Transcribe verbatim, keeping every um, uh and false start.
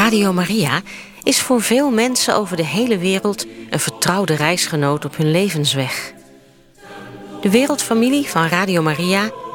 Radio Maria is voor veel mensen over de hele wereld een vertrouwde reisgenoot op hun levensweg. De wereldfamilie van Radio Maria